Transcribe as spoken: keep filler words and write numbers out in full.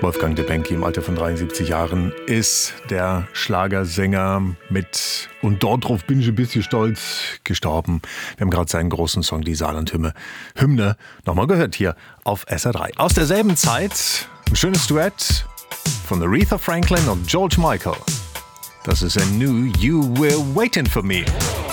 Wolfgang de Benki im Alter von dreiundsiebzig Jahren ist der Schlagersänger mit "Und dort drauf bin ich ein bisschen stolz" gestorben. Wir haben gerade seinen großen Song, die Saarland-Hymne, Hymne, nochmal gehört hier auf S R drei. Aus derselben Zeit ein schönes Duett von Aretha Franklin und George Michael. Das ist ein New You Were Waiting For Me.